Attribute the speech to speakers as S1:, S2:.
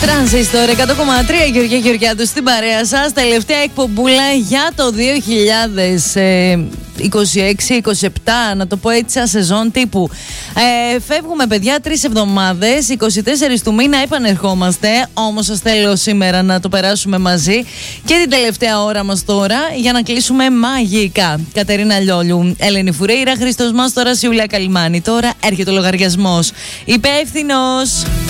S1: Τρανζίστορ 100,3, Γεωργία Γεωργιάδου στην παρέα σας. Τελευταία εκπομπούλα για το 2026-27, να το πω έτσι, σαν σεζόν τύπου. Φεύγουμε, παιδιά, 3 εβδομάδες, 24 του μήνα επανερχόμαστε. Όμως σας θέλω σήμερα να το περάσουμε μαζί και την τελευταία ώρα μας τώρα για να κλείσουμε μαγικά. Κατερίνα Λιόλιου, Ελένη Φουρέιρα, Χριστός Μάστορας, Ιουλία Καλιμάνη. Τώρα έρχεται ο λογαριασμός. Υπεύθυνος.